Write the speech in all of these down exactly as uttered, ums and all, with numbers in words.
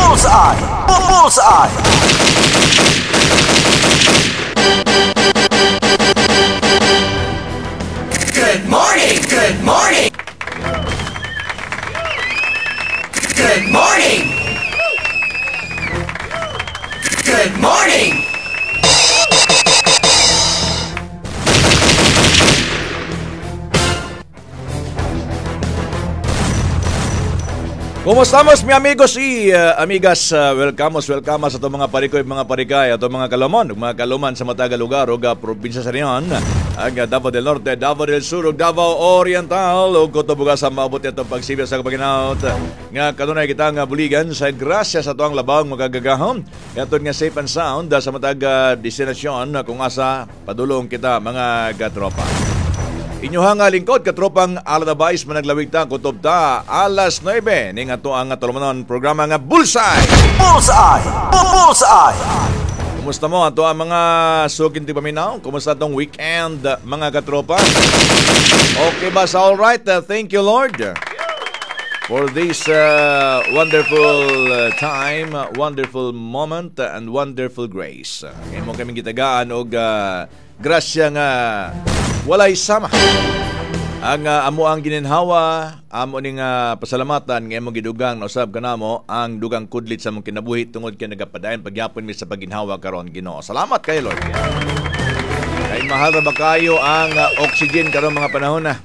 Bullseye! Bullseye! Good morning! Good morning! Good morning! Good morning! Kumustamos mi amigos y uh, amigas, uh, welcome, welcome sa itong mga parikoy, mga parikay, atong mga kalamon, mga kaluman sa mataga lugar o probinsya sa riyon, ang Davao del Norte, Davao del Sur, Davao Oriental, o kutubuga sa maabot itong pagsibya sa kapaginaut, nga kanunay kita nga buligan sa grasya sa tuang labang magagagahon, katun nga safe and sound sa mataga destinasyon kung asa padulong kita mga katropa. Inyuhang lingkod katropang Alanabais managlawig ta kutob ta alas nuwebe ning ato ang tulumanon programa nga Bullseye. Bullseye! Bullseye! Kumusta mo ato ang mga sukin ti paminaw? Kumusta tong weekend mga katropa? Okay ba sa all right? Uh, thank you Lord for this uh, wonderful uh, time, uh, wonderful moment uh, and wonderful grace. Ngayon mo kaming gitagaan og uh, grasya nga walay sama. Ang uh, amo ang gininhawa, amo ning uh, pasalamatan nga imo gidugang usab kanamo ang dugang kudlit sa mong kinabuhi tungod kay nagapadayon pagyapon mi sa paginhawa karon Ginoo. Salamat kay Lord. Kay mahal ra ba kayo ang uh, oxygen karon mga panahon na.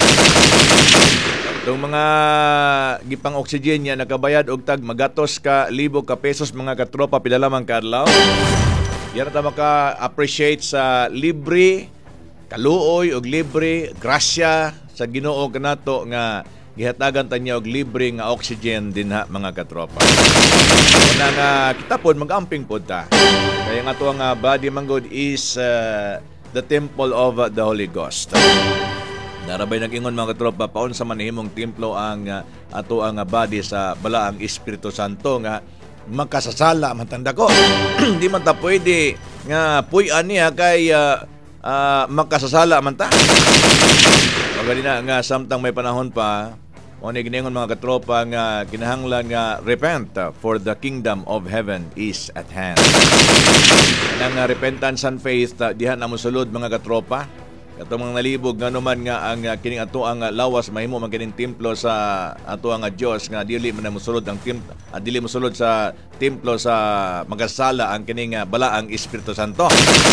Itong mga gipang oxygen niya nakabayad og tag magatos ka libo ka pesos mga katropa pila lamang ka adlaw. Yan ta maka-appreciate sa libre kaluoy og libre grasya sa Ginoo kanato nga gihatagan ta niya og libre nga oxygen dinha mga katropa. Una nga kita pod magamping pod ta. Kaya nga to nga body manggod is uh, the temple of uh, the Holy Ghost. Darabay nag-ingon mga katropa paon sa manihimong templo ang uh, ato ang uh, body sa balaang Espiritu Santo nga makasasala man tanda ko. Di man ta pwede nga puy-an niya kay uh, Uh, makasasala man ta. Magali na nga samtang may panahon pa, o ni giningon mga katropa nga kinahanglan nga repent for the kingdom of heaven is at hand. Nang uh, repentance and faith uh, diha na mosulod mga katropa. Katong mga nalibog nga naman nga ang uh, kining ato ang uh, lawas mahimo man kining templo sa ato ang uh, Dios nga dili man mosulod ang tim uh, dili mosulod sa templo sa magasala ang kining uh, balaang Espiritu Santo.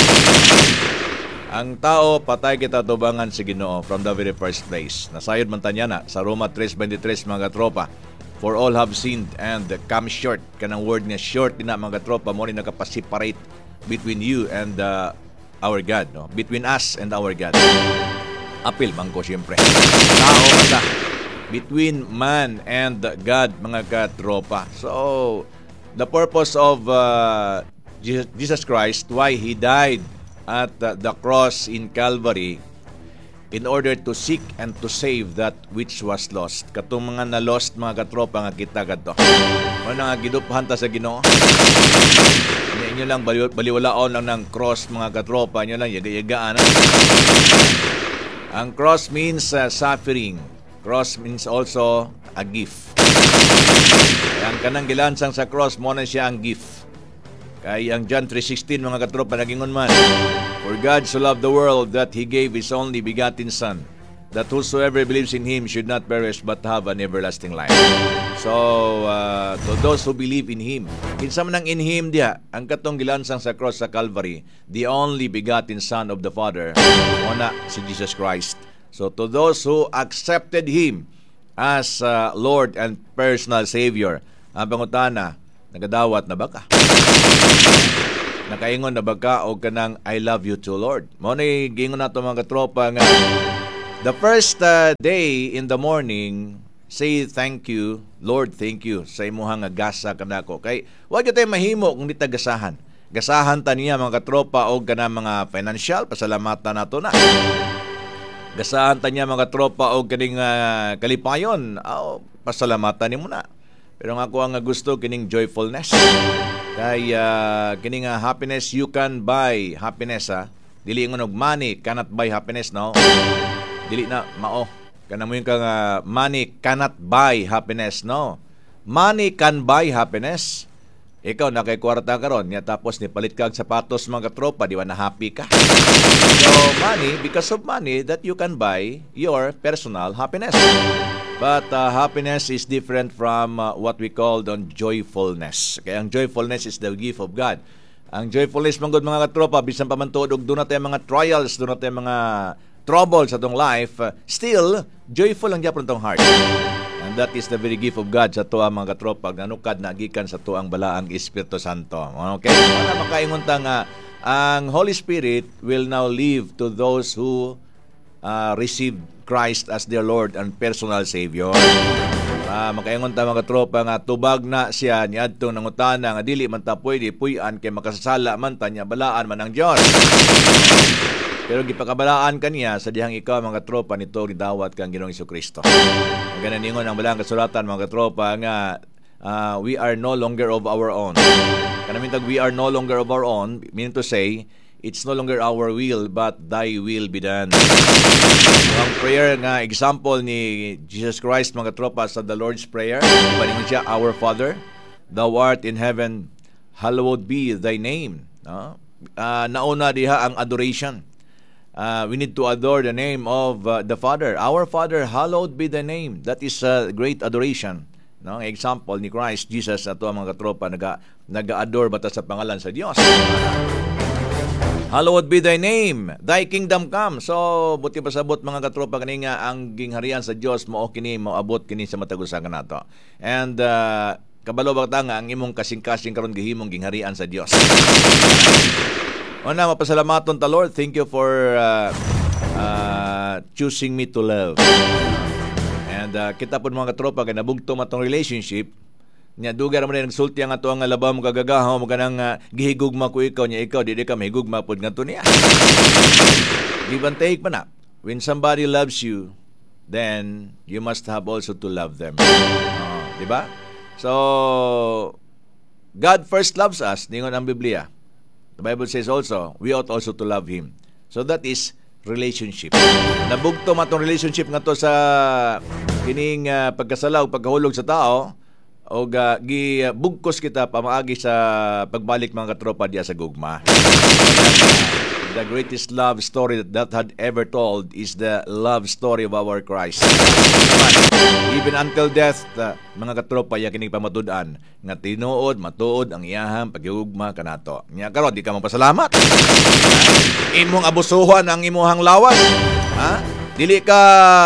Ang tao, patay kita tubangan si Ginoo from the very first place. Nasayod man tanya na sa Roma three twenty-three mga tropa. For all have sinned and come short. Kanang word niya short din na mga tropa. Mo rin nakapasiparate between you and uh, our God. No? Between us and our God. Apil man ko siyempre. Tao mata. Between man and God mga katropa. So, the purpose of uh, Jesus Christ, why He died at uh, the cross in Calvary in order to seek and to save that which was lost. Katong mga na-lost mga katropa nga kita kadto. Ano nga gidupahan ta sa Ginoo? Inyo lang baliw- baliwalaon lang ng cross mga katropa, inyo lang yaga-yagaan. Ang cross means uh, suffering. Cross means also a gift. Kaya ang kanang gilansang sa cross mo na siya ang gift. Kaya ang John three sixteen mga katropa nagingon man, for God so loved the world that He gave His only begotten Son, that whosoever believes in Him should not perish but have an everlasting life. So, uh, to those who believe in Him, kinsa man ang in Him diha, ang katong gilansang sa cross sa Calvary, the only begotten Son of the Father, ona si Jesus Christ. So, to those who accepted Him as uh, Lord and personal Savior, ang pangutana, nagadawat na ba ka? Nakaingon na ba ka o kanang I love you too Lord? Mo ni gingon nato mga katropa nga the first uh, day in the morning say thank you Lord, thank you sa imuhang gasa kanako. Kay wa gyud tay mahimo kung di ta gasahan. Gasahan ta niya mga katropa og kanang mga financial pasalamatan nato na. Gasahan ta niya mga katropa og kaning uh, kalipayon, oh, pasalamatan nimo na. Pero nga ako ang gusto kining joyfulness. Kay uh, kining uh, happiness you can buy happiness ha. Dili ngonog money cannot buy happiness no. Dili na mao. Kana mo yung kang uh, money cannot buy happiness no. Money can buy happiness. Ikaw na kay kwarta karon nya tapos ni palit kag sapatos mga katropa, di ba na happy ka? So money, because of money that you can buy your personal happiness. But uh, happiness is different from uh, what we call on joyfulness. Kaya ang joyfulness is the gift of God. Ang joyfulness manggod mga katropa, bisan pa man tuod og dunay tay mga trials, dunay tay mga troubles sa tong life, uh, still joyful ang gyapon tong heart. And that is the very gift of God sa tuwa mga katropa, nanukad na gikan sa tuang balaang Espiritu Santo. Okay? Wala makaingon ta nga ang Holy Spirit will now live to those who uh, receive Christ as their Lord and personal Savior. Uh, makaingon ta mga katropa nga tubag na siya niadto nangutana nga dili man ta pwede puy-an kay makasasala man ta nya balaan man ang Dios. Pero gipakabalaan kaniya sa dihang ikaw mga tropa nito gidawat kang Ginoong Hesukristo. Ganan ningon ang balang kasulatan mga tropa nga uh, we are no longer of our own. Kanamintag we are no longer of our own, meaning to say, it's no longer our will but thy will be done. So, ang prayer nga example ni Jesus Christ mga tropa sa the Lord's Prayer, ibaningon siya, Our Father, thou art in heaven, hallowed be thy name. No? Uh, nauna diha ang adoration. Uh, we need to adore the name of uh, the Father. Our Father, hallowed be the name. That is a uh, great adoration. No? Example ni Christ Jesus ato ang mga katropa naga naga-adore bata sa pangalan sa Dios. Hallowed be thy name, thy kingdom come. So buti pasabot mga katropa kani nga ang gingharian sa Dios mao kini moabot kini sa matag usa kanato. And uh, kabalo ba ta nga ang imong kasing-kasing karon gihimong gingharian sa Dios. Una, mapasalamaton ta Lord. Thank you for uh, uh, choosing me to love. And uh, kita po mga katropa, kaya nabugto matong relationship, niya dugar mo na nagsulti ang ato ang alabam mo kagagahaw mo ka nang uh, gihigugma ko ikaw niya ikaw, di di ka mahigugma po nga to niya. Give and take pa na. When somebody loves you, then you must have also to love them. Uh, di ba? So, God first loves us, ningon ang Biblia. The Bible says also, we ought also to love Him. So that is relationship. Nabugto matong relationship nga to sa kining uh, pagkasalaw, pagkahulog sa tao, o uh, gibugkos kita pamaagi sa pagbalik mga katropa diya sa gugma. The greatest love story that, that had ever told is the love story of our Christ. Even until death, uh, mga katropa, ya kining pamatud-an nga tinuod, matuod ang iyahang paghigugma kanato. Nya karon di ka mapasalamat. Imong abusuhan ang imuhang lawas. Ha? Dili ka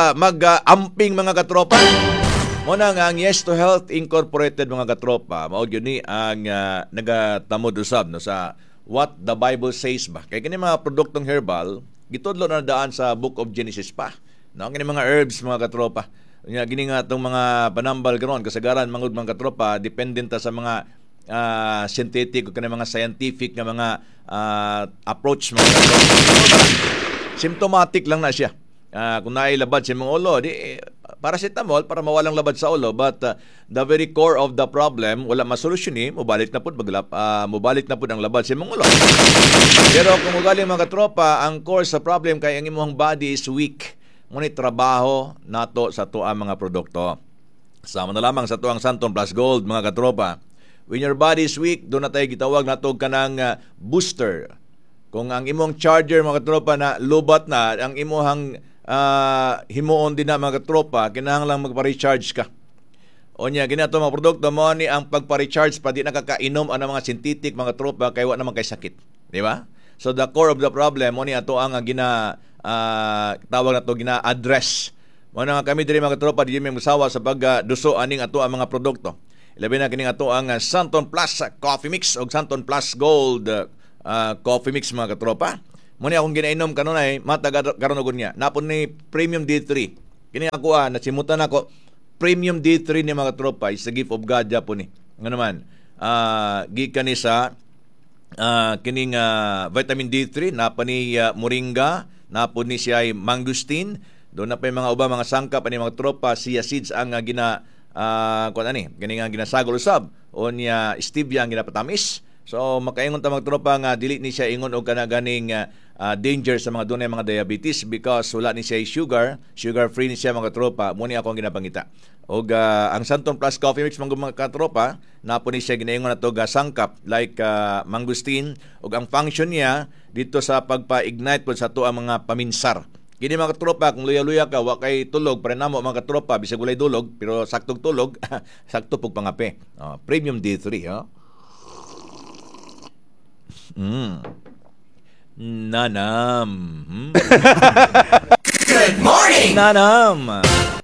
mag-amping mga katropa. Muna nga ang Yes to Health Incorporated mga katropa, mao gyud ni ang uh, nagatamod usab no sa what the Bible says ba. Kay kini mga produktong herbal, gitudlo na daan sa Book of Genesis pa. No, kini mga herbs mga katropa. Nya gini nga tong mga panambal karon kasagaran mangud mga katropa dependent ta sa mga uh, synthetic o kani mga scientific nga mga uh, approach mga katropa. Symptomatic lang na siya. Uh, kung nailabad sa mga ulo, di paracetamol para mawalang labad sa ulo, but uh, the very core of the problem wala masolusyon ni mubalik na pud baglap uh, mubalik na pud ang labad sa mga ulo. Pero kung ugali mga katropa, ang core sa problem kay ang imong body is weak. Ngunit trabaho nato sa tuang mga produkto. Sama na lamang sa tuang Santon Plus Gold mga katropa. When your body is weak, doon na tayo gitawag nato kanang uh, booster. Kung ang imong charger mga katropa na lubat na, ang imong uh, himuon din na mga katropa, kinahanglang magpa-recharge ka. O niya, ginato mga produkto mo ni ang pagpa-recharge pa di nakakainom ang mga synthetic mga tropa kaya wala naman kay sakit. Di ba? So the core of the problem mo ni ato ang gina uh, tawag na to gina-address. Mo na nga kami diri mga tropa di may musawa sa pagduso aning ato ang mga produkto. Ilabi na kining ato ang Santon Plus Coffee Mix o Santon Plus Gold uh, Coffee Mix mga katropa. Muna akong ginainom kanunay, mataga karon og niya. Napon ni Premium D three. Kini ako ah, nasimutan ako. Premium D three ni mga tropa is the gift of God Japon ni. Nga naman, uh, gikan ni sa uh, kining uh, vitamin D three, napa ni uh, moringa, napon ni siya ay mangosteen. Doon na pa yung mga uba, mga sangkap, ani mga tropa, siya seeds ang uh, gina, uh, kung ano ni, ganing ang ginasagol usab. O niya stevia ang ginapatamis. So makaingon ta mga tropa nga dili ni siya ingon og kana ganing uh, uh, danger sa mga dunay mga diabetes because wala ni siya sugar, sugar free ni siya mga katropa. Muni ako ang ginapangita. Og uh, ang Santon Plus Coffee Mix mga katropa, napo ni siya ginaingon na to ga sangkap like uh, mangustin, og ang function niya dito sa pagpa-ignite po sa to ang mga paminsar. Kini mga katropa, kung luya-luya ka, wa kay tulog, para namo mga katropa, bisag walay dulog, pero saktong tulog, sakto pug pangape. Uh, Premium D three, ha? Mm. Nanam. Hmm? Good morning! Nanam.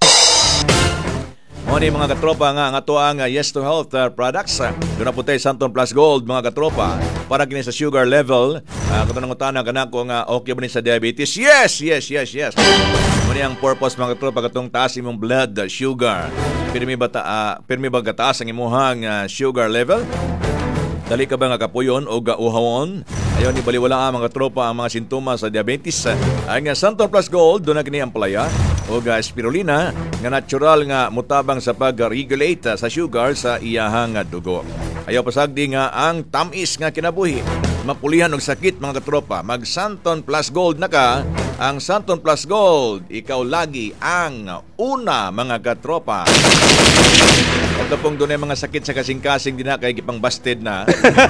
Muna mga katropa nga, nga to ang uh, Yes to Health uh, products. Uh, Doon na po tayo Santon Plus Gold mga katropa. Para kini sa sugar level, uh, katanang-utana ka na kung uh, okay ba ni sa diabetes. Yes, yes, yes, yes. Muna ang purpose mga katropa katong taas imong blood uh, sugar. Pirmi ba, ta, uh, pirmi ba kataas ang imuhang uh, sugar level? Dali ka ba nga kapuyon o gauhawon? Ayaw ni baliwala ang mga tropa ang mga sintomas sa diabetes. Ang Santon Plus Gold, doon na kini ang palaya o spirulina nga natural nga mutabang sa pag-regulate sa sugar sa iyahang dugo. Ayaw pasagdi nga ang tamis nga kinabuhi. Mapulihan og sakit mga katropa. Mag Santon Plus Gold na ka. Ang Santon Plus Gold, ikaw lagi ang una mga katropa. Ito pong doon ay mga sakit sa kasing-kasing din na kay gipang busted na.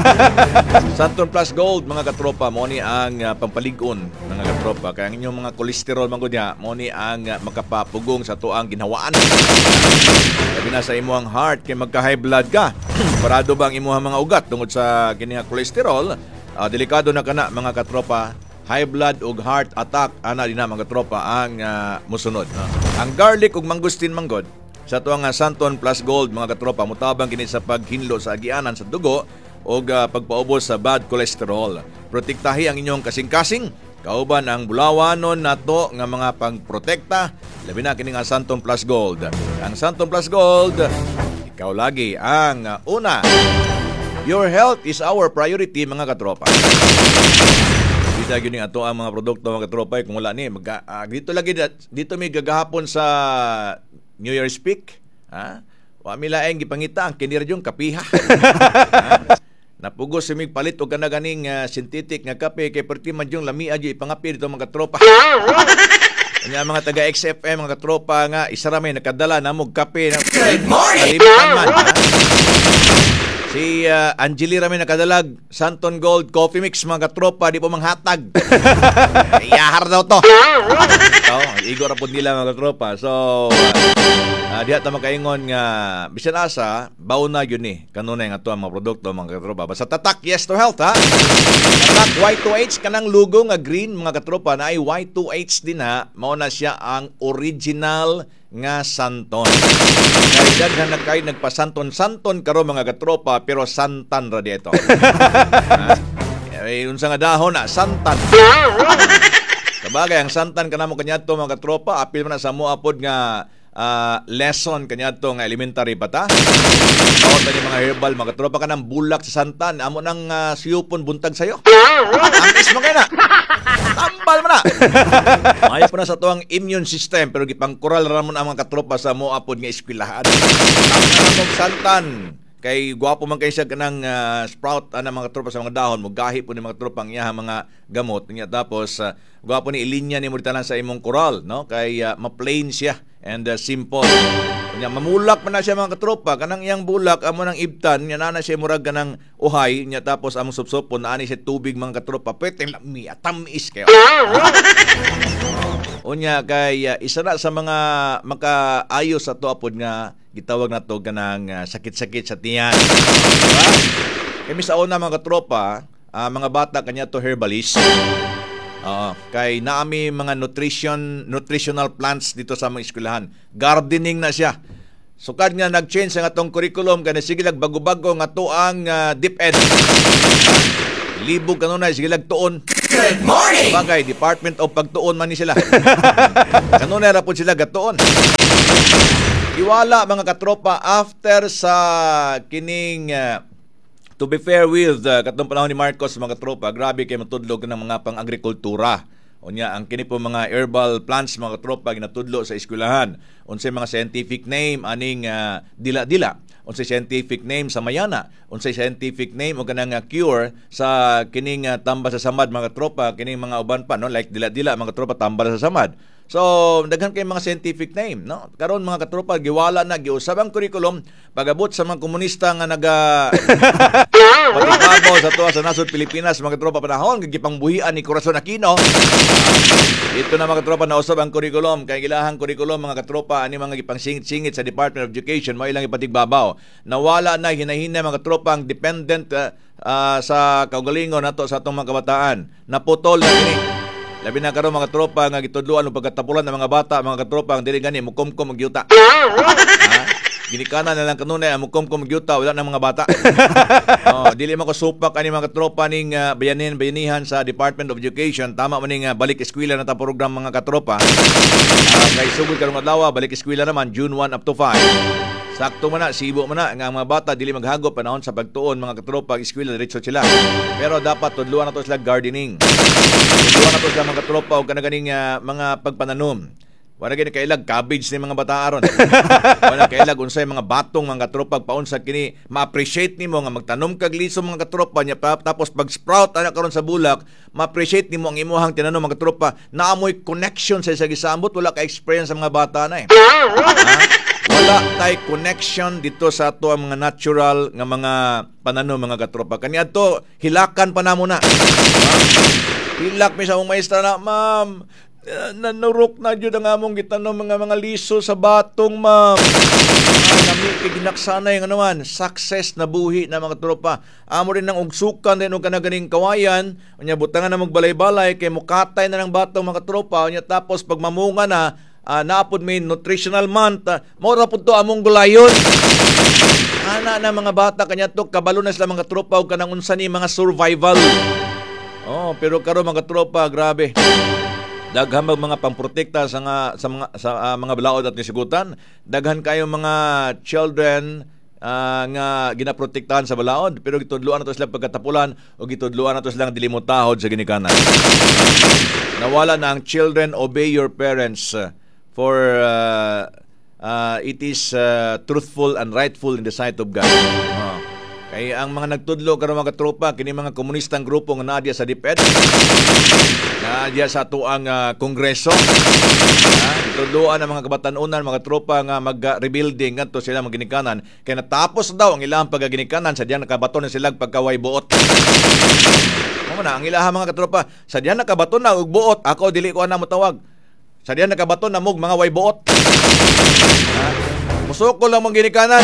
Santon Plus Gold mga katropa, mo ni ang uh, pampalig-on mga katropa. Kaya ang inyong mga kolesterol mga niya, mo ni ang uh, makapapugong sa tuang ginhawaan. Sabi na sa imo ang heart kay magka-high blood ka. Parado ba ang imuhang mga ugat tungod sa kiniha kolesterol? Uh, delikado na kana mga katropa. High blood ug heart attack ana din na mga katropa ang uh, musunod. Uh. Ang garlic ug mangustin manggod sa tuang uh, Santon Plus Gold mga katropa mutabang kini sa paghinlo sa agianan sa dugo o uh, pagpaubos sa bad cholesterol. Protektahi ang inyong kasing-kasing kauban ang bulawanon nato nga mga pangprotekta labi na kini nga Santon Plus Gold. Ang Santon Plus Gold, ikaw lagi ang uh, una. Your health is our priority mga katropa. Dito gyud ato ang mga produkto mga katropa kung wala ni mag, uh, dito lagi dito may gagahapon sa New Year's Peak, ha? Wa mi laeng gipangita ang kini radyon kapiha. Napugos si mig palit og kana ganing uh, synthetic nga kape kay perti man yung lami adyo ipangapi dito mga tropa. Kanya mga taga X F M mga tropa nga isa ra may nakadala namog kape na Good morning! man, ha? Si uh, Angeli Rami nakadalag Santon Gold Coffee Mix mga tropa di po manghatag. Iyahar daw to. So, igor ra pud nila mga tropa. So uh, uh, diha ta makaingon nga bisan asa bawo na gyud ni kanunay nga to ang mga produkto mga tropa. Basta tatak Yes to Health ha. Tatak Y two H kanang lugo nga green mga tropa na ay Y two H din ha. Mao na siya ang original nga Santon. Kaya daghan na kay nagpasanton-santon karo mga katropa pero santan ra dito. Ay unsa nga dahon na santan. Sabagay ang santan kanamo kanyadto mga katropa apil man na sa moa pod nga uh, lesson kanyadto nga elementary pa ta. Bawat ni mga herbal mga katropa kanang bulak sa santan amo nang uh, siyupon buntag sayo. Angis mo kay na. Tambal mo na. Ayaw po na sa tuwang immune system pero gipangkural ramon ang mga katropa sa mo apod nga eskwelahan. Ang namog santan kay gwapo man kay siya kanang uh, sprout ana mga tropa sa mga dahon mo gahi po ni mga tropa ang iyaha mga gamot niya tapos uh, gwapo ni ilinya ni mo ditalan sa imong coral no kay uh, ma-plain siya and uh, simple. Nya mamulak man na siya mga katropa kanang iyang bulak amo nang ibtan nya nana siya murag kanang uhay nya tapos among supsupon ani siya tubig mga katropa pwede lami tamis kayo. Unya kay uh, isa na sa mga makaayo sa to apod nga gitawag na to kanang uh, sakit-sakit sa tiyan. Diba? Kami sa una mga katropa, uh, mga bata kanya to herbalist. Uh, kay naami mga nutrition nutritional plants dito sa mga eskwelahan. Gardening na siya. Sukad nga nag-change ang atong curriculum kaya sige lag bago-bago nga to ang uh, deep end. Libog kanunay sige lag tuon. Good morning! Bagay, Department of Pagtuon man ni sila. Kanunay ra pud sila gatuon. Iwala mga katropa after sa kining uh, to be fair with uh, katong panahon ni Marcos mga katropa, grabe kay matudlog ng mga pang-agrikultura. Unya ang kini po mga herbal plants mga katropa ginatudlo sa eskwelahan. Unsay mga scientific name aning uh, dila-dila. unsay scientific name sa mayana, unsay scientific name o kanang uh, cure sa kining uh, tambal sa samad mga tropa, kining mga uban pa no, like dila-dila mga tropa tambal sa samad. So, daghan kay mga scientific name, no? Karon mga katropa giwala na giusab ang curriculum pagabot sa mga komunista nga naga patibabaw sa tuwa sa nasod Pilipinas mga katropa panahon gipangbuhian ni Corazon Aquino. Ito na mga katropa na usab ang curriculum kay gilahang curriculum mga katropa ani mga gipangsingit-singit sa Department of Education mo ilang ipatigbabaw. Nawala na hinahina mga katropa ang dependent uh, uh, sa kaugalingon nato sa atong mga kabataan. Naputol na kini. Labi na karon mga tropa nga gitudloan og pagkatapulan ng mga bata, mga katropa ang dili gani mukomkom og yuta. Ha? Ginikanan na lang kanunay ang mukomkom og yuta wala na mga bata. Oh, dili man ko supak ani mga katropa ning uh, bayanin bayanihan sa Department of Education. Tama man ning uh, balik eskwela na ta program mga katropa. Uh, kay sugod karong adlaw balik eskwela naman June one up to five. Sakto man na, sibo man na, nga mga bata dili maghagop panahon sa pagtuon mga katropa eskwela diretso sila. Pero dapat tudluan nato sila gardening. Tudluan nato sila mga katropa og kanaganing uh, mga pagpananom. Wala gani kailag cabbage ni mga bata aron. Wala kailag unsay mga batong mga katropa paun sa kini ma-appreciate nimo nga magtanom kag liso mga katropa nya tapos pag sprout ana karon sa bulak, ma-appreciate nimo ang imuhang tinanom mga katropa, naamoy connection sa isa gisambot, wala ka experience sa mga bata na eh. Ha? Wala tay connection dito sa ato ang mga natural nga mga pananom mga katropa. Kaniadto hilakan pa namo na. Hilak mi sa mong maestra na, ma'am, nanurok na jud ang among gitanom mga mga liso sa batong, ma'am. Ah, nami ginaksanay nga naman success na buhi na mga tropa. Amo rin nang ugsukan din og kanaganing kawayan, unya butangan na magbalay-balay kay mukatay na ng batong mga tropa, unya tapos pag mamunga na Uh, naapod may nutritional month, uh, mora po to among gulayon. Ana na mga bata kanya to, kabalo na sila mga tropa o kanang unsa ni mga survival. Oh, pero karon mga tropa, grabe. Daghan mga pamprotekta sa nga, sa mga sa uh, mga balaod at nisigutan. Daghan kayo mga children uh, nga ginaprotektahan sa balaod, pero gitudluan nato sila pagkatapulan o gitudluan nato sila dilimutahod sa ginikanan. Nawala na ang children obey your parents. Uh, for uh, uh, it is uh, truthful and rightful in the sight of God. Oh. Kaya ang mga nagtudlo karon mga tropa kini mga komunistang grupo nga naadya sa DepEd, naadya sa tuang uh, kongreso. Ha, tudloan ang mga kabatanunan mga tropa nga mag-rebuilding ngadto sila maginikanan. Kaya natapos daw ang ilang pagaginikanan sa diyan nakabato na sila pagkaway buot. Mo na ang ilaha mga katropa, sa diyan nakabato na og buot, ako dili ko ana motawag. Sa diyan nakabato na mog mga way buot. Ha? Musok ko lang mong ginikanan.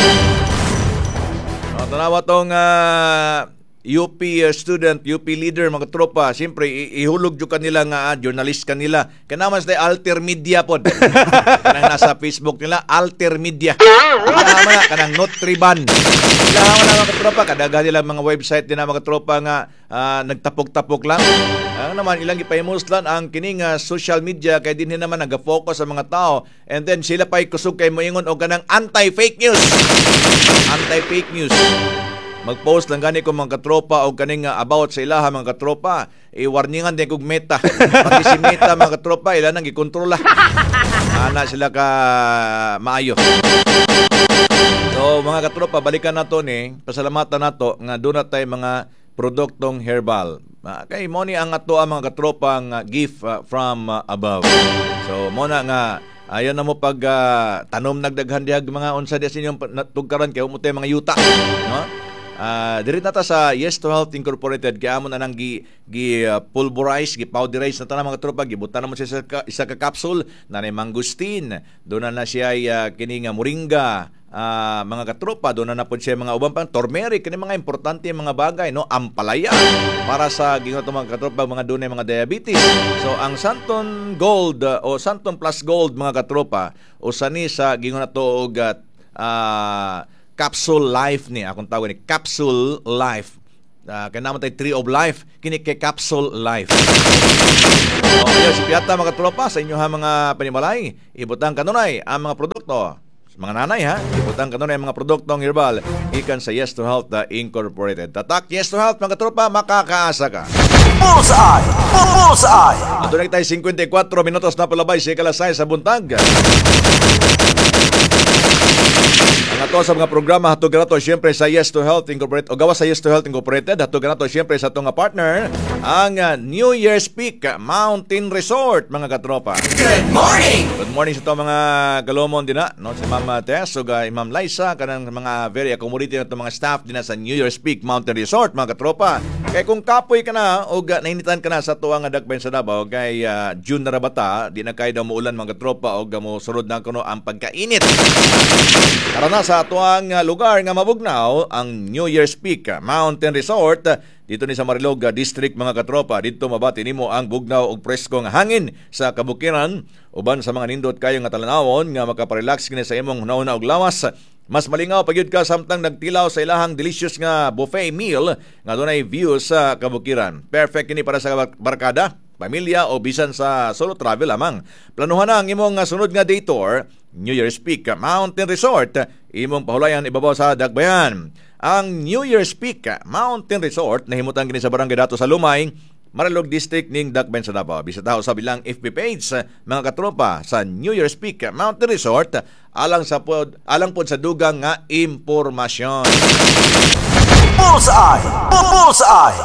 O, tanawa tong uh, U P uh, student, U P leader, mga tropa, siyempre, ihulog dyo kanila nga, uh, journalist kanila. Kanaman sa alter media po. Kanang nasa Facebook nila, alter media. Kanaman na, kanang Notriban. Kanaman na mga tropa, kadaga nila mga website din na mga tropa nga uh, nagtapok-tapok lang. Ang naman, ilang ipahimuslan ang kining uh, social media, kaya din naman nag-focus sa mga tao. And then, sila pa'y kusog kay moingon o kanang anti-fake news. Anti-fake news. Mag-post lang gani ko mga katropa o kaning uh, about sa ilaha mga katropa, i-warningan din kog meta. Pati si meta mga katropa, ilan nang ikontrola. Ana sila ka maayo. So mga katropa, balikan nato ni, pasalamatan nato nga doon na tayo mga produktong herbal. Uh, kay mo ni ang ato ang mga katropa ang uh, gift uh, from uh, above. So mo na nga ayon na mo pag uh, tanom nagdaghan diag mga unsa di sa inyong tugkaran kay umutay mga yuta, no? Uh, dirit nata sa Yes to Health Incorporated kaya mo na nang gi, gi uh, pulverize, gi powderize na tanang mga tropa, gibutan na mo siya sa ka, isa ka capsule na ni mangustin, doon na na siya uh, kining uh, moringa, uh, mga katropa, doon na na po siya mga ubang pang turmeric, kini mga importante mga bagay, no, ampalaya para sa gingot mga katropa, mga doon mga diabetes. So ang Santon Gold uh, o Santon Plus Gold mga katropa, o sani sa gingot na to og uh, uh, Capsule Life ni akong tawag ni Capsule Life. Uh, kaya naman tayo Tree of Life, kini kay Capsule Life. Okay, si Piata mga tropa sa inyo ha mga panimalay, ibutang kanunay ang mga produkto. Mga nanay ha, ibutang kanunay ang mga produktong herbal ikan sa Yes to Health uh, Incorporated. Tatak Yes to Health mga tropa, makakaasa ka. Bullseye! Bullseye! Ito na tayo fifty-four minutos na palabay sa ikalasay sa buntag. Ang ato sa mga programa hatog nato syempre sa Yes to Health Incorporated o gawas sa Yes to Health Incorporated hatog nato syempre sa atong partner ang uh, New Year's Peak Mountain Resort mga katropa. Good morning! Good morning sa to mga galomon din na no si Mama Tess ug uh, Ma'am Liza kanang mga very accommodating nato mga staff din na sa New Year's Peak Mountain Resort mga katropa. Kay kung kapoy ka na o uh, nainitan ka na sa tuwa nga dagbayan sa Davao kay uh, June na rabata di na kay daw muulan mga katropa o uh, mo surod na kuno ang pagkainit. Tara na sa atuang lugar nga mabugnaw ang New Year's Peak Mountain Resort dito ni sa Marilog District mga katropa. Dito mabati nimo ang bugnaw ug preskong hangin sa kabukiran uban sa mga nindot kayo nga talanawon nga makaparelax kini sa imong hunahuna og lawas. Mas malingaw pagyud ka samtang nagtilaw sa ilahang delicious nga buffet meal nga dunay view sa kabukiran. Perfect kini para sa barkada, pamilya o bisan sa solo travel lamang. Planuhan na ang imong sunod nga day tour, New Year's Peak Mountain Resort, imong pahulayan ibabaw sa Dagbayan. Ang New Year's Peak Mountain Resort nahimutan kini sa Barangay Dato sa Lumay, Marilog District ning Dagbayan sa Davao. Bisitaho sa bilang F B page mga katropa sa New Year's Peak Mountain Resort alang sa pod alang pod sa dugang nga impormasyon. Bullseye! Bullseye!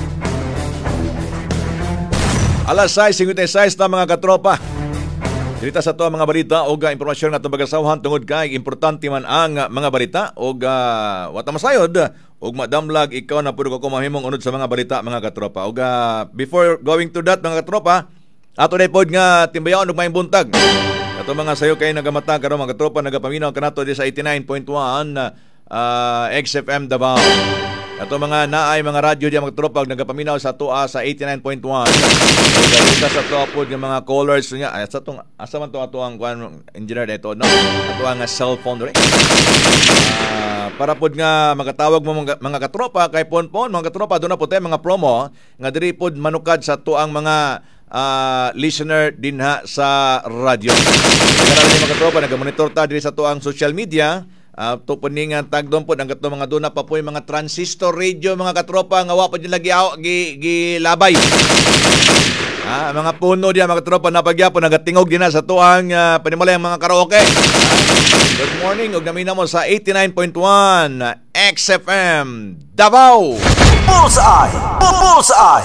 Alas sais singkwenta y sais na mga katropa. Dito sa to mga balita o uh, impormasyon nga itong bagasawhan tungod kay importante man ang uh, mga balita o uh, wata masayod o madamlag ikaw na puro ko mahimong unod sa mga balita mga katropa. O uh, before going to that mga katropa, ato na pod nga timbayaon og maayong buntag. Ato mga sayo kay nagamata karon mga katropa nagapaminaw kanato di sa eighty-nine point one uh, X F M Davao. Ato mga naay mga radyo diya mga tropa nagapaminaw sa tua sa eighty-nine point one. Dito sa tua pod nga mga callers niya ay sa tong asa man to ato ang kwan engineer dito no. Ato ang cellphone dire. Uh, para pod nga magatawag mo mga, mga katropa kay ponpon mga katropa do na po tay mga promo nga diri pod manukad sa tuang mga uh, listener dinha sa radyo. Kaya ni mga katropa nagamonitor ta diri sa tuang social media. Uh, to po nga tagdon po ang gato mga duna pa po yung mga transistor radio mga katropa nga wa pa dyan lagi gi, gi labay. Ah, mga puno diyan mga katropa napagyapo nagatingog din na sa tuang uh, panimula yung mga karaoke. Ah, good morning ug namina mo sa eighty-nine point one X F M Davao. Bullseye! Bullseye!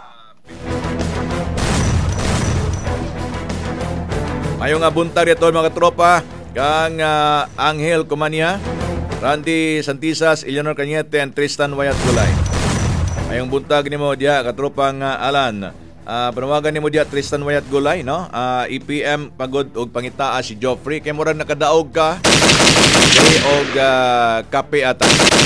Mayong abuntag dito mga katropa kang uh, Angel Comania, Randy Santisas, Eleanor Cañete, and Tristan Wayat Gulay. Ayong buntag nimo diya katropang uh, Alan. Uh, panawagan nimo diya Tristan Wayat Gulay no. Uh, E P M pagod og pangitaa si Joffrey kay murag nakadaog ka. Dili og uh, kape ata.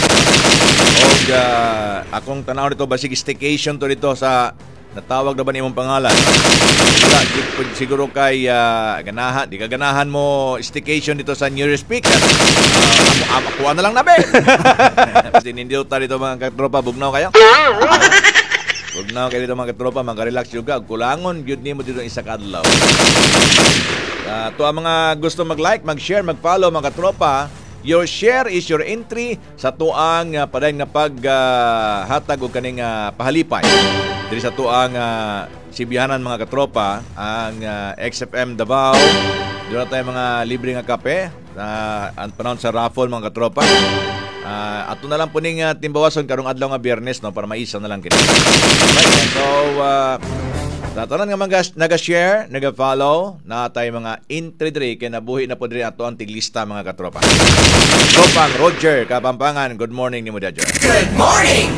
Og uh, akong tanaw nito basig staycation to dito sa natawag na ba nimong pangalan? Wala, siguro kay uh, ganahan, di ka ganahan mo staycation dito sa New Year's Peak. Uh, amo, amo, kuha na lang na, be! Kasi nindilta dito mga katropa, bugnaw kayo? Bugnaw kayo dito mga katropa, mag-relax juga. Kulangon, yun mo dito isa kadlaw. Uh, to ang mga gusto mag-like, mag-share, mag-follow mga katropa, your share is your entry sa tuang uh, paday nga paghatag uh, og kaning uh, pahalipay. Diri sa tuang uh, sibihanan mga katropa ang uh, X F M Davao. Doon na tayo mga libre nga kape uh, ang panahon sa raffle mga katropa. Uh, ato na lang po ning uh, timbawason karong adlaw nga Biyernes no para maisa na lang kini. Right, so uh, Tatanan nga mga naga-share, naga-follow na tayo mga entry diri kay nabuhi na po diri ato ang tiglista mga katropa. Tropang Roger Kapampangan, good morning ni mo Roger. Good morning.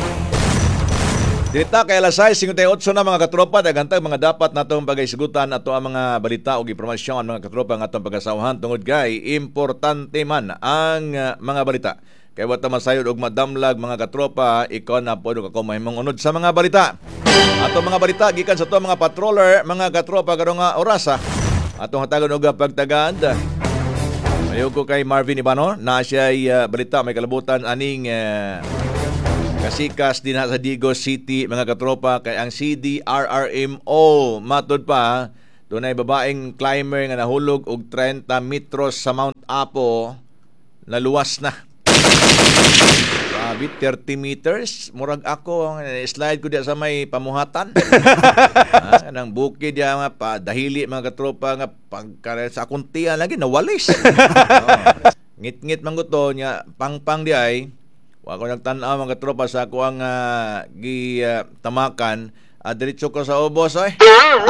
Dita kay alas sais singkwenta y otso na mga katropa dagantag mga dapat natong pagaisgutan ato ang mga balita ug impormasyon mga katropa nga atong pagasawhan tungod kay importante man ang uh, mga balita. Kay wata masayod og madamlag mga katropa, ikaw na po ka mahimong unod sa mga balita. Ato mga balita gikan sa to mga patroller, mga katropa karong nga orasa. Atong hatagon og pagtagad. Mayo ko kay Marvin Ibano na siya uh, balita may kalabutan aning uh, kasikas din sa Digos City mga katropa kay ang C D R R M O matod pa dunay babaeng climber nga nahulog og thirty metros sa Mount Apo naluwas na. Grabe, thirty meters. Murag ako, slide ko diya sa may pamuhatan. ah, nang bukid diya nga pa, dahili mga katropa nga pagka sa akong tiyan lagi, nawalis. oh. ngit-ngit man guto nya pangpang di ay wa ko nagtan-aw mga katropa sa ako ang uh, gi uh, tamakan, uh, diretso ko sa ubos ay.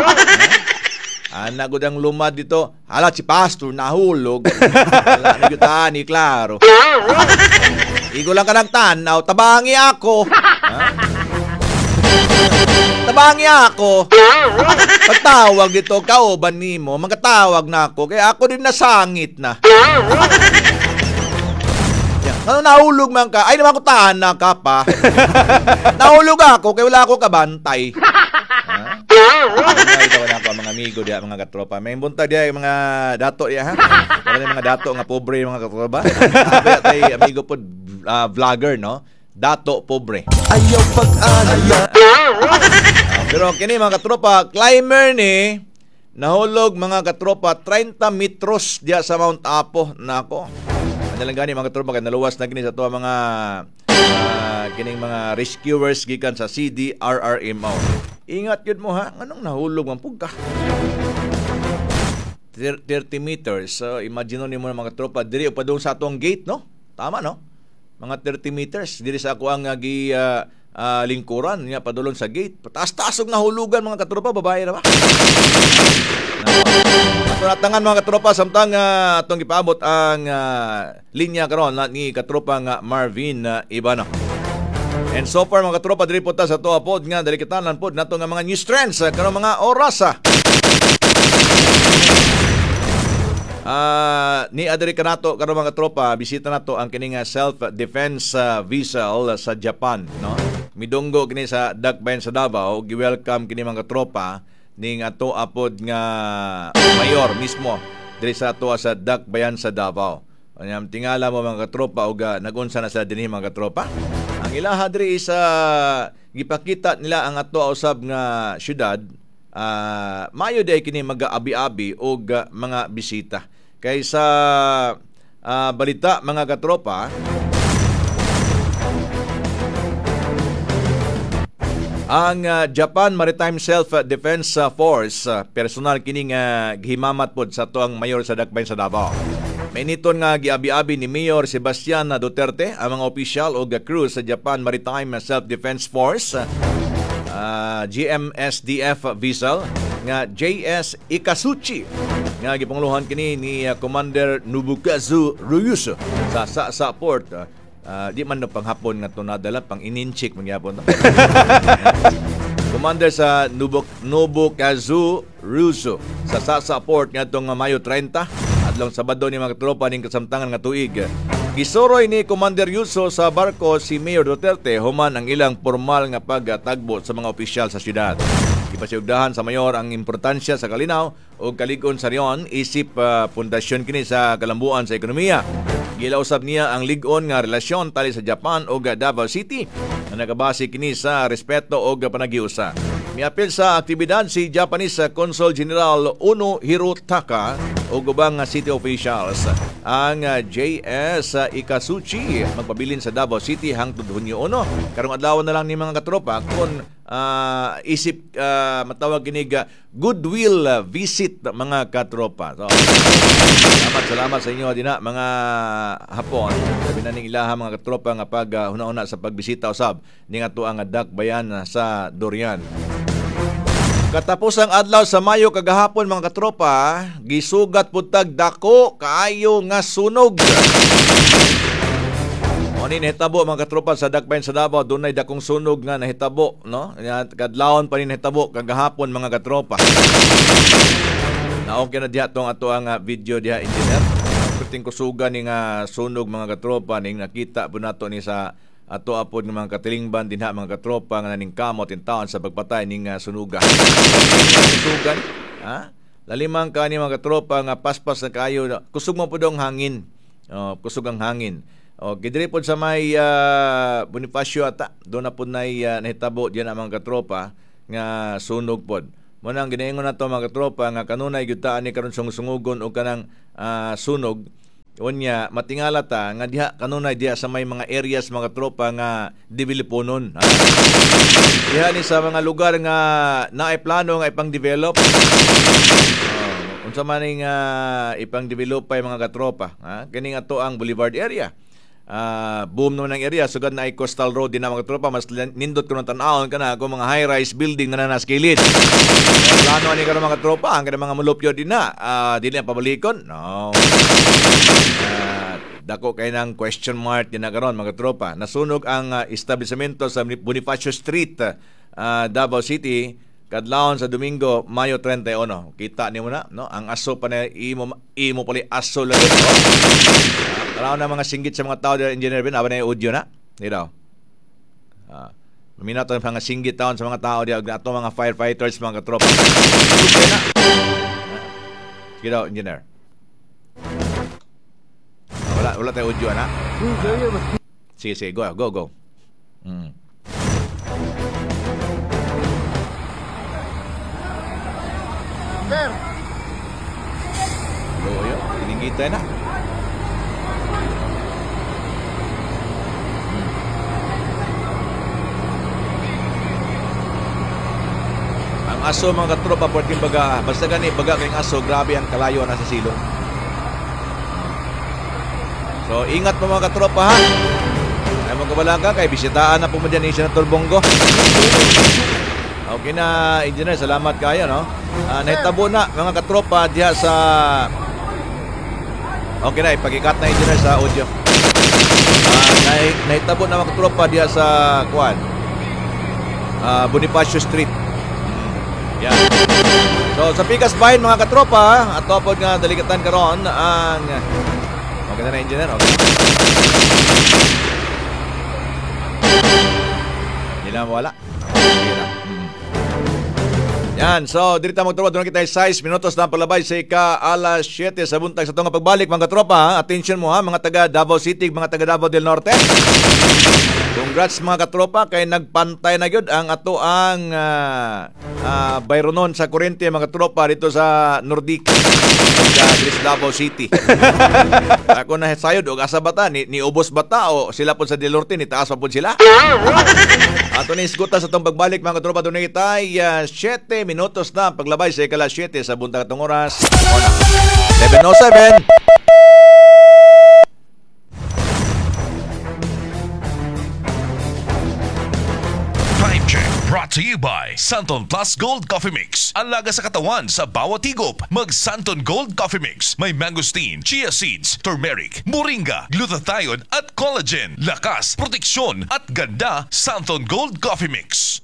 Ana gud ang lumad dito. Hala si pastor nahulog. Wala na gyud ani klaro. Igo lang ka nagtanaw, tabangi ako. Ha? Tabangi ako. Pagtawag dito, kauban nimo, magkatawag na ako, kaya ako din nasangit na. Yan. Ano nahulog man ka? Ay naman ko tana ka pa. Nahulog ako, kaya wala ako kabantay. Ha? Ito wala ko mga amigo diya, mga katropa. May buntag diya mga dato diya ha. Wala mga dato nga pobre mga katropa. Kaya tay amigo po uh, vlogger no. Dato pobre. Ayaw pag-alala. Pero kini mga katropa, climber ni nahulog mga katropa thirty metros diya sa Mount Apo nako. Ano lang gani mga katropa kay naluwas na kini sa tuwa mga uh, kining mga rescuers gikan sa C D R R M O. Ingat yun mo ha, anong nahulog man pugka? thirty meters. So imagine ni mo mga tropa diri pa doon sa atong gate no? Tama no? Mga thirty meters diri sa ako ang gi uh, uh, lingkuran niya padulong sa gate. Pataas-taas og nahulugan mga katropa, babae ra ba? Ato natangan mga katropa samtang uh, atong gipaabot ang uh, linya karon ni katropa nga Marvin uh, Ibano. And so far mga katropa diri po ta sa tuwa pod nga dali kitanan pod nato nga mga news trends uh, karon mga oras ah. Uh, ni adiri kanato karon mga tropa bisita nato ang kining self-defense uh, vessel sa Japan no. Midunggo kini sa Dakbayan sa Davao, gi-welcome kini mga tropa ning ato apod nga mayor mismo diri sa ato sa Dakbayan sa Davao. Anyam tingala mo mga tropa og uh, nagunsa na sa dinhi mga tropa. Ang ilaha diri sa gipakita nila ang ato usab nga syudad. Uh, mayo day kini mag-abi-abi og uh, mga bisita. Kaysa uh, balita mga katropa, ang uh, Japan Maritime Self-Defense Force uh, personal kining uh, gihimamat pod sa tuang mayor sa Dakbayan sa Davao. May niton nga giabi-abi ni Mayor Sebastian Duterte ang mga opisyal o crew sa Japan Maritime Self-Defense Force uh, G M S D F vessel nga J S Ikasuchi nga gipanguluhan kini ni uh, Commander Nobukazu Ryusu sa sa, sa port uh, uh, di man na panghapon nga tunadala pang ininchik mangyapon. Commander sa Nubuk Nobukazu Ryusu sa Sasa Port ngadtong Mayo thirty adlong Sabado ni mga tropa ning kasamtangan nga tuig. Gisuroy ni Commander Ryusu sa barko si Mayor Duterte human ang ilang formal nga pagtagbo sa mga opisyal sa syudad. Ipasiugdahan sa mayor ang importansya sa kalinaw o kaligon sa riyon isip uh, pundasyon kini sa kalambuan sa ekonomiya. Gilausab niya ang ligon nga relasyon tali sa Japan o Davao City na nakabase kini sa respeto o panagiusa. Miapil sa aktibidad si Japanese Consul General Uno Hirotaka o ubang city officials. Ang J S Ikasuchi magpabilin sa Davao City hangtod Hunyo uno. Karong adlaw na lang ni mga katropa kung uh, isip uh, matawag kinig goodwill visit mga katropa. So, salamat salamat sa inyo dina mga hapon. Sabi na ning ilaha mga katropa nga pag uh, huna-una sa pagbisita usab ning ato ang Dakbayan sa Durian. Katapos ang adlaw sa Mayo kagahapon mga katropa, gisugat putag dako kaayo nga sunog. Mo ni nahitabo mga katropa sa Dakbayan sa Davao, dunay dakong sunog nga nahitabo, no? Kadlawon pa ni nahitabo kagahapon mga katropa. Na okay na diha tong ato ang video diha engineer. Perting kusugan ni nga sunog mga katropa ning nakita po nato ni sa ato apod ng mga katilingban dinha mga katropa nga naning kamot in taon sa pagpatay ning uh, sunuga. Susugan, ha? Lalimang ka ni mga katropa nga paspas na kayo, kusog mo po dong hangin. Oh, kusog ang hangin. O, gidiri po sa may uh, Bonifacio ata, doon na po na uh, nahitabo diyan ang mga katropa nga sunog po. Muna ang ginaingon na to mga katropa nga kanunay yutaan ni karon sungusunugon o kanang uh, sunog. Unya matingala ta nga diha kanunay diha sa may mga areas mga tropa nga developonon. Ah. Diha ni sa mga lugar nga naay plano nga ipang-develop. Uh, unsa man ning uh, ipang-develop pa yung mga katropa, ha? Kining ato ang Boulevard area. Uh, boom naman ng area, sugad na ay coastal road din na mga tropa, mas nindot ko ng tanawon ka na kung mga high-rise building na naskilid. So, plano ni karon mga tropa, ang kanang mga mulupyo din na, uh, dili na pabalikon. No. Uh, dako kay nang question mark din na karon mga tropa. Nasunog ang uh, establishmento sa Bonifacio Street, uh, Davao City, kadlawon sa Domingo, Mayo thirty-one. Kita niyo na, no? Ang aso pa na imo imo pali aso lagi. Oh. Taraw na mga singgit sa mga tao dito, Engineer Ben, aban na yung audio na. Hindi daw. Ah, Maminato ng mga singgit taon sa mga tao dito, ato mga firefighters, mga katropa. Sige na. Sige daw, Engineer. Ah, wala, wala tayo audio na. Sige, sige, go, go, go. Hmm. Sir! Go, yun. Tiningita na. Aso mga katropa, porting baga, basta gani baga kayong aso, grabe ang kalayo na sa silong. So ingat po mga katropa, ha. Ay magkabala ka kay bisitaan na po mo dyan ni Senator Bongo. Okay na, Engineer, salamat kayo, no. Uh, naitabo na mga katropa diha sa okay na, ipagikat na, Engineer, sa audio. uh, nait naitabo na mga katropa diha sa kuan, uh, Bonifacio Street. Yan. So sa Pikas Bahin mga katropa, ato po nga daligatan karon ang okay na na, Engineer, okay. Hindi na mawala. Okay na. Hmm. Yan, so dito magturo doon kita size minutos na paglabay sa ika alas siyete sa buntag sa itong pagbalik mga katropa, ha? Attention mo, ha, mga taga Davao City, mga taga Davao del Norte. Congrats mga katropa kay nagpantay na gyud ang ato ang uh, uh, bayronon sa kuryente mga tropa dito sa Nordic sa Gris Davao City. Ako na sayod og asa bata ni, ni ubos bata o sila pud sa Del Norte ni taas pa pud sila. Ato ni isgutan sa tong pagbalik mga tropa dunay tay uh, siyete minutos na paglabay sa ika alas siyete sa buntag atong oras. seven oh seven. Brought to you by Santon Plus Gold Coffee Mix. Ang laga sa katawan sa bawat higop. Mag Santon Gold Coffee Mix. May mangosteen, chia seeds, turmeric, moringa, glutathione at collagen. Lakas, proteksyon at ganda. Santon Gold Coffee Mix.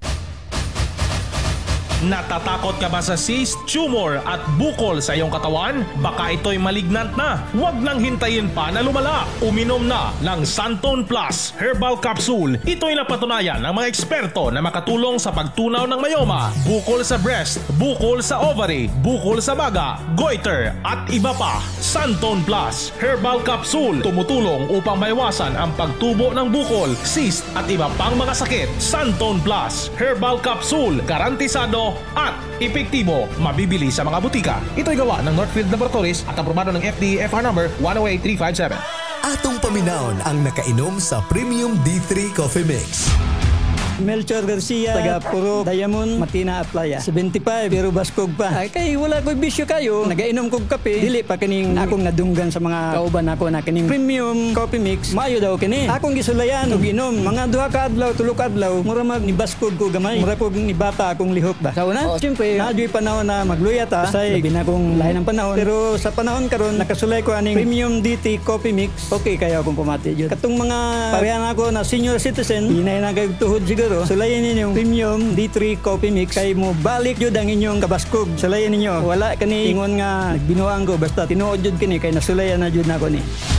Natatakot ka ba sa cyst, tumor at bukol sa iyong katawan? Baka ito'y malignant na. Huwag nang hintayin pa na lumala. Uminom na ng Santon Plus Herbal Capsule. Ito'y napatunayan ng mga eksperto na makatulong sa pagtunaw ng mayoma, bukol sa breast, bukol sa ovary, bukol sa baga, goiter at iba pa. Santon Plus Herbal Capsule tumutulong upang maiwasan ang pagtubo ng bukol, cyst at iba pang mga sakit. Santon Plus Herbal Capsule, garantisado at epektibo, mabibili sa mga butika. Ito'y gawa ng Northfield Laboratories at aprobado ng F D A F R number one oh eight three five seven. Atong paminaon ang nakainom sa Premium D three Coffee Mix. Melchor Garcia, taga Puro, Diamond, Matina at Playa. seventy-five, pero baskog pa. Ay, kay wala ko'y bisyo kayo. Nagainom kong kape. Dili pa kining akong nadunggan sa mga kauban ako na kining Premium Coffee Mix. Mayo daw kini. Akong gisulayan, ug inom. Mga duha ka adlaw, tulo ka adlaw. Mura mag ni baskog ko gamay. Mura ko ni bata akong lihok ba. Sa una, siyempre, nadyo'y panahon na magluya ta. Say, labi na kong lahi ng panahon. Pero sa panahon karon nakasulay ko aning Premium D T Coffee Mix. Okay kaya akong pumati yun. Katong mga parehan ako na senior citizen, hinay na kayo tuhod siguro. Sulayan ninyo Premium D three Coffee Mix kay mo balik jud ang inyong kabaskog. Sulayan ninyo. Wala kani ingon nga nagbinuang ko basta tinuod jud kini kay nasulayan na jud nako ni.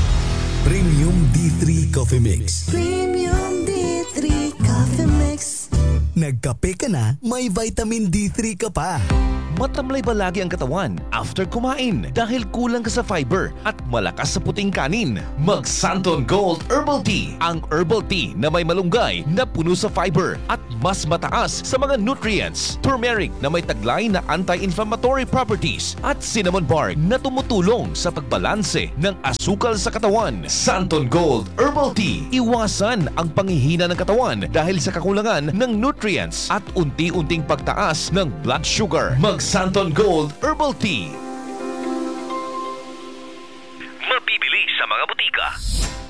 Premium D three Coffee Mix. Premium D three Coffee Mix. Nagkape ka na, may vitamin D three ka pa. Matamlay ba lagi ang katawan after kumain dahil kulang ka sa fiber at malakas sa puting kanin? Mag Santon Gold Herbal Tea. Ang herbal tea na may malunggay na puno sa fiber at mas mataas sa mga nutrients. Turmeric na may taglay na anti-inflammatory properties at cinnamon bark na tumutulong sa pagbalanse ng asukal sa katawan. Santon Gold Herbal Tea. Iwasan ang panghihina ng katawan dahil sa kakulangan ng nutrients at unti-unting pagtaas ng blood sugar. Mag Santon Gold Herbal Tea.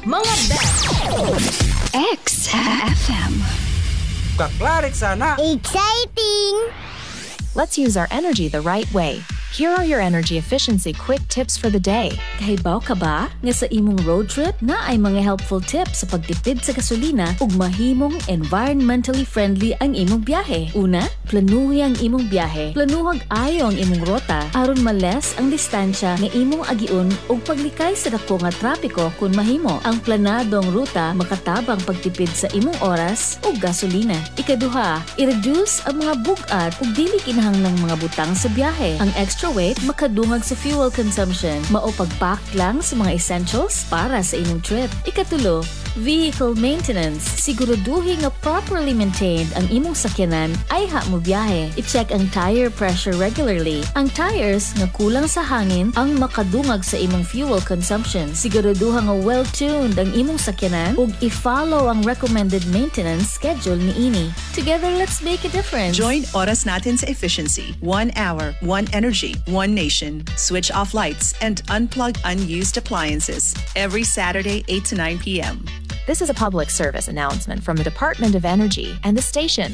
Mga best. X F M. Kaklarik sana. Exciting! Let's use our energy the right way. Here are your energy efficiency quick tips for the day. Kahibaw ka ba nga sa imong road trip na ay mga helpful tips sa pagtipid sa gasolina ug mahimong environmentally friendly ang imong biyahe? Una, planuhi ang imong biyahe. Planuhag ayo ang imong rota aron males ang distansya nga imong agiun ug paglikay sa dako nga trapiko kung mahimo. Ang planadong ruta makatabang pagtipid sa imong oras ug gasolina. Ikaduha, i-reduce ang mga bug-at ug dili kinahanglang mga butang sa biyahe. Ang extra weight makadungag sa fuel consumption. Mao pag-pack lang sa mga essentials para sa inyong trip. Ikatulo, vehicle maintenance. Siguraduhin nga properly maintained ang imong sakyanan ay ha mo biyahe. I-check ang tire pressure regularly. Ang tires nga kulang sa hangin ang makadungag sa imong fuel consumption. Siguraduhan nga well-tuned ang imong sakyanan ug i-follow ang recommended maintenance schedule niini. Together, let's make a difference. Join Oras Natin sa Efficiency. One hour, one energy, one nation. Switch off lights and unplug unused appliances. Every Saturday, eight to nine p.m. This is a public service announcement from the Department of Energy and the station.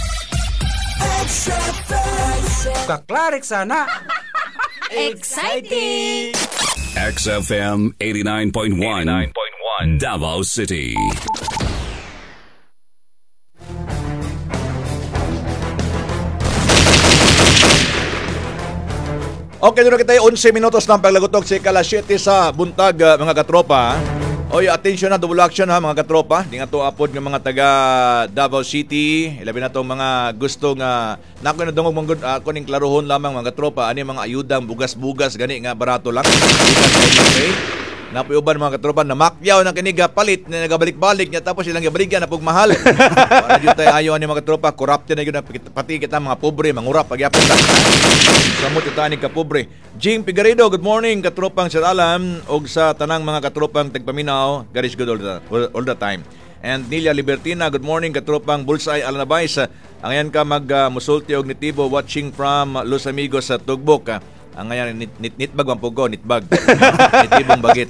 Kaklarik sana. Exciting! X F M eighty-nine point one Davao City. Okay, doon na kita yung eleven minutos ng paglagutok sa ikalas siyete sa buntag, uh, mga katropa. Oy, attention na, double action ha, mga katropa. Di nga to apod ng mga taga Davao City. Ilabi na itong mga gustong uh, naku na dungog mong uh, kuning klaruhon lamang, mga katropa. Ano yung mga ayudang bugas-bugas, gani nga barato lang. Napuyuban mga katropa na makyaw ng kiniga palit na nagabalik-balik niya tapos silang gabaligyan na pugmahal. Para dito tayo ayaw ni mga katropa, corrupted na yun pati kita mga pobre, mangurap pagyapon ta. Samot ito ni ka pobre. Jing Figueredo, good morning katropang sa alam og sa tanang mga katropang tagpaminaw. God is good all the, all, all the time. And Nilia Libertina, good morning katropang Bullseye Alanabais. Ang yan ka mag uh, musulti og nitibo watching from Los Amigos sa Tugbok. Uh, Ang ngayon, nit, nit, nitbag ang pugo, nitbag. Nitibong bagets.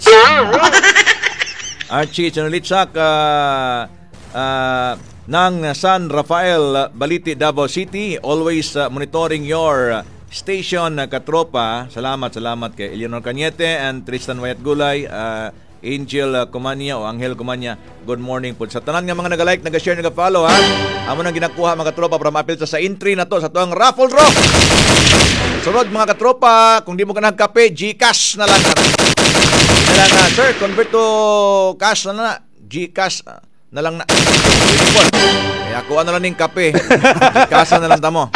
Archie Chanulitsak uh, uh, ng San Rafael, Baliti, Davao City. Always uh, monitoring your station, uh, katropa. Salamat, salamat kay Eleanor Cañete and Tristan Wayat Gulay. Uh, Angel uh, Comania o Angel Comania. Good morning po. Sa tanan nga mga nag-like, nag-share, nag-follow ha. Amo nang ginakuha mga katropa para ma-appeal sa entry na to sa tuwang raffle draw. Sunod mga katropa, kung di mo ka nagkape, Gcash na lang. Na lang na, sir, convert to cash na na. Gcash na lang na. Kaya kuha na lang ng kape. Gcash na lang tamo.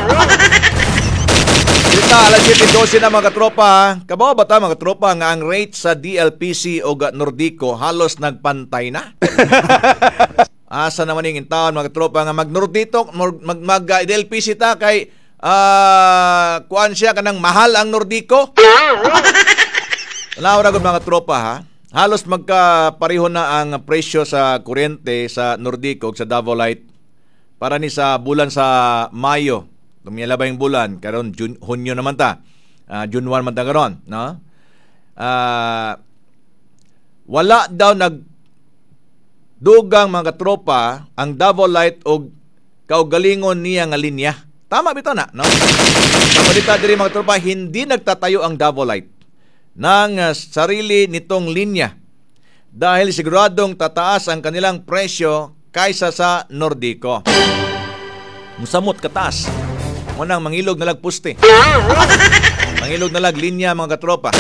Dito, alas siyete dose na mga katropa. Kabaw ba ta mga katropa nga ang rate sa D L P C o Nordico halos nagpantay na? Asa naman yung intaon mga katropa nga mag-Nordico, mag-D L P C ta kay Ah, uh, kuan siya kanang mahal ang Nordico. Laura gud mga tropa ha. Halos magkapareho na ang presyo sa kuryente sa Nordico ug sa Davao Light para ni sa bulan sa Mayo. Tumiyalaba yung bulan karon June, Hunyo naman ta. Uh, June one man ta karon, no? Ah, uh, wala daw nag dugang mga tropa ang Davao Light og kaugalingon niya nga linya. Tama bito na, no? Kabalita diri mga tropa, hindi nagtatayo ang Davao Light ng uh, sarili nitong linya dahil siguradong tataas ang kanilang presyo kaysa sa Nordico. Musamot kataas. Munang mangilog na lagpuste. Mangilog na lag linya mga katropa.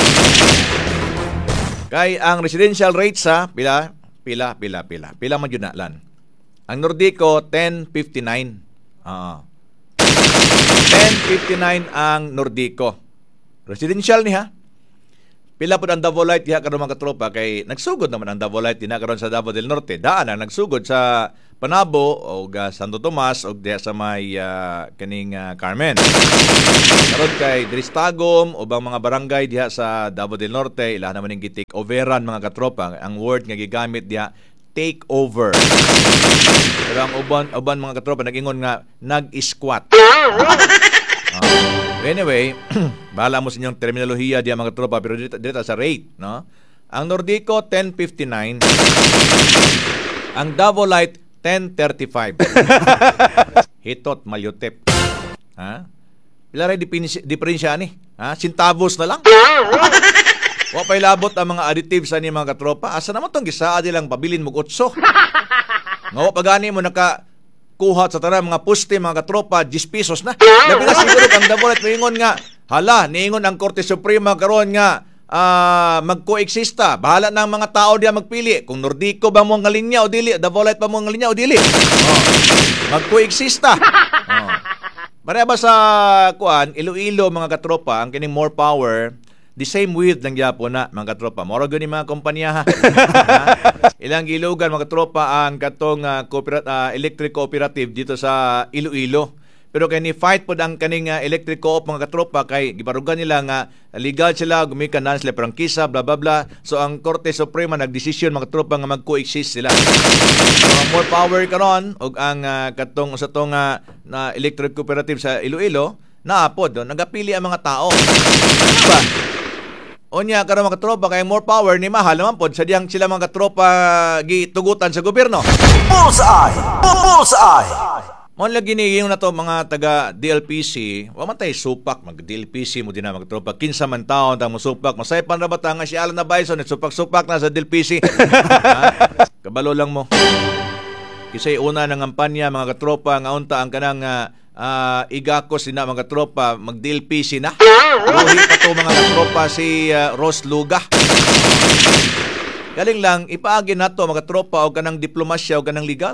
Kay ang residential rates sa pila, pila, pila, pila. Pila man yun na lan. Ang Nordico, ten fifty-nine. Oo. ten fifty-nine ang Nordico. Residential niya. Pila po ang Davao Light diha karon mga katropa kay nagsugod naman ang Davao Light diha karon sa Davao del Norte. Daan ang nagsugod sa Panabo o uh, Santo Tomas o diha sa may uh, kaning uh, Carmen. Karon kay Dristagom o bang mga barangay diha sa Davao del Norte ila naman ning gi-take overan mga katropa. Ang word nga gigamit diha take over. Pero ang uban, uban mga katropa nag-ingon nga nag-squat. Uh, anyway, bahala mo sa inyong terminolohiya diya mga katropa pero dito, dito sa rate, no? Ang Nordico ten fifty-nine. Ang Davao Light ten thirty-five. Hitot malyotep. Ha? Pila ray diferensya ni? Ha? Centavos na lang. Wa pay labot ang mga additives ani mga katropa. Asa naman tong gisaa di lang pabilin mo otso. Nga wa pagani mo naka kuha sa tara mga puste mga katropa ten pesos na. Labi na siguro ang Davao Light moingon nga hala niingon ang Korte Suprema karon nga uh, magkoeksista. Bahala na ang mga tao diya magpili kung Nordico ba mo ang linya o dili, Davao Light ba mo ang linya o dili. Oh. Magkoeksista. Oh. Pareha ba sa kuan Iloilo mga katropa ang kining more power the same with ng Japo na mga katropa. Moro gani mga kompanya ha. Ilang gilugan mga katropa ang katong uh, cooperat- uh, electric cooperative dito sa Iloilo. Pero kay ni fight pod ang kaning uh, electric co-op mga katropa kay gibarugan nila nga legal sila gumikan na sila prangkisa bla bla bla. So ang Korte Suprema nagdesisyon mga katropa nga mag-coexist sila. So ang more power karon og ang uh, katong sa tong uh, na electric cooperative sa Iloilo naapod do nagapili ang mga tao. Ano ba? Onya karon mga katropa kay more power ni mahal naman pod sa diyang sila mga katropa gitugutan sa gobyerno. Bullseye! Bullseye! Mo lagi ni yung na to mga taga D L P C, wa man tay supak mag D L P C mo din na magtropa kinsa man taon tang musupak masay pan ra ba ta nga si Alan na Bison supak-supak na sa D L P C. Kabalo lang mo. Kisay una ng kampanya mga katropa nga unta ang kanang uh, uh, igakos sina mga katropa mag D L P C na. Buhi pa to mga katropa si uh, Ros Luga. Galing lang ipaagi nato mga katropa og kanang diplomasya o kanang legal.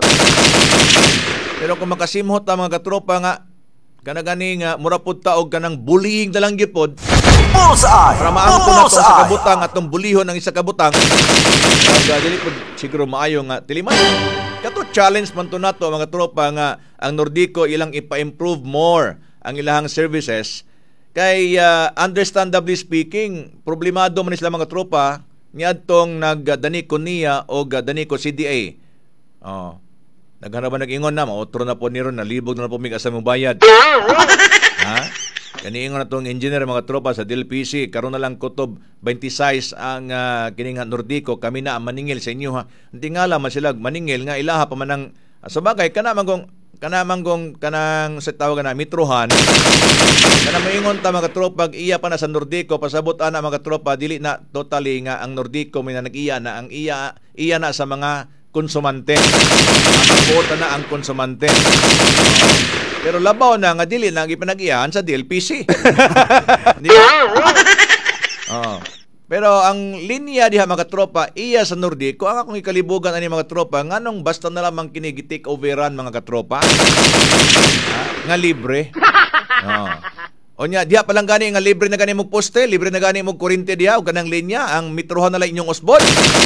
Pero kung makasimhot ang mga katropa nga kanagani nga murapod ta og kanang bullying na lang gipod. Bullseye! Para maangko na to sa kabutang atong bulihon ang isa kabutang. Kaya dili pod siguro maayo nga tiliman. Kato challenge man to nato mga tropa nga ang Nordico ilang ipa-improve more ang ilahang services. Kay uh, understandably speaking, problemado man sila mga tropa niadtong nagdaniko niya o daniko C D A. Oh. Naghanap nag-ingon na, maotro na po niro, nalibog na po mig asa mong bayad. Ha? Kaniingon na itong engineer mga tropa sa D L P C, karon na lang kutob twenty-six ang uh, kining Nordico, kami na ang maningil sa inyo ha. Hindi nga lang sila maningil nga ilaha pa man ang uh, sabagay kana man gong kana man gong kanang sa tawag na mitrohan. Kana moingon ta mga tropa iya pa na sa Nordico pasabot ana mga tropa dili na totally nga ang Nordico may na nag-iya na ang iya iya na sa mga konsumante. Ang na ang konsumante. Pero labaw na nga dili na ipinag-iyahan sa D L P C. Di ba? Oh. Pero ang linya diha mga tropa iya sa Nordico ang akong ikalibugan ani mga tropa nganong basta na lamang kini gi-take overan mga katropa. Ha? Nga libre. Oh. Onya diha pa lang gani nga libre na gani mo poste, libre na gani mo kuryente diha ug kanang linya ang mitrohan na lang inyong usbon.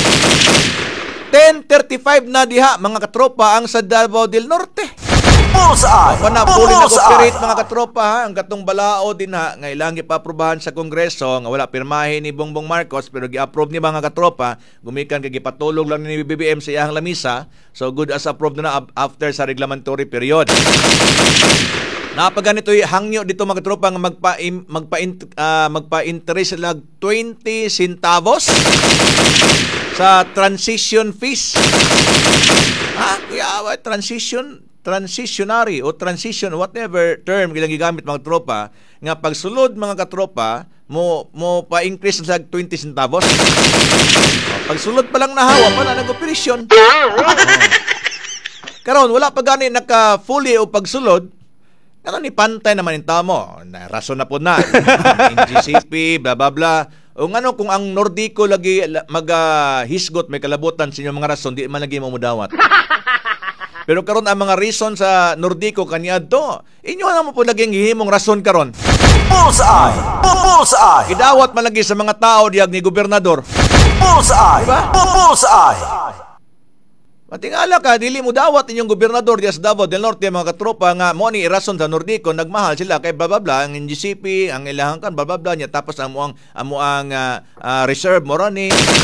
ten thirty-five na diha mga katropa ang sa Davao del Norte. Bullseye! Ako na puli nag-operate mga katropa ha. Ang katong balao din ha. Nga ilang ipaprobahan sa Kongreso nga wala pirmahin ni Bongbong Marcos pero gi-approve ni mga katropa. Gumikan kay gipatulog lang ni B B M sa iyang lamisa. So good as approved na after sa reglementary period. Napaganito hangyo dito mga tropa nga magpa magpa uh, magpa-interest sila twenty centavos sa transition fees. Ha? Kuya, transition transitionary o transition whatever term ilang gigamit mga tropa nga pagsulod mga katropa mo mo pa-increase sa twenty centavos. Pagsulod pa lang nahawa pa na nag-operasyon. Oh. Karon wala pa gani naka fully o pagsulod. Ano ni pantay naman yung tao mo? Rason na po na. N G C P, bla bla bla. O ano kung ang Nordico lagi mag-hisgot, uh, may kalabutan sa inyong mga rason, di man lagi mamudawat. Pero karon ang mga reason sa Nordico kaniad to, inyo naman po laging hihimong rason karon. Bullseye! Bullseye! Idawat man lagi sa mga tao diag ni gobernador. Bullseye! Diba? Bullseye! Matingala ka, dili mo dawat inyong gobernador diya sa Davao del Norte mga katropa nga mo ni irason sa Nordico nagmahal sila kay bla bla bla ang N G C P ang ilahan kan bla bla bla niya tapos ang muang ang muang uh, uh, reserve mo ron ni